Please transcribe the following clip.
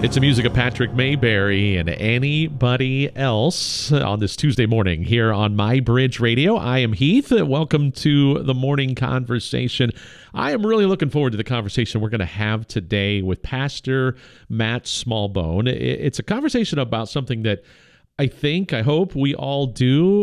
It's the music of Patrick Mayberry and anybody else on this Tuesday morning here on My Bridge Radio. I am Heath. Welcome to the morning conversation. I am really looking forward to the conversation we're going to have today with Pastor Matt Smallbone. It's a conversation about something that I hope we all do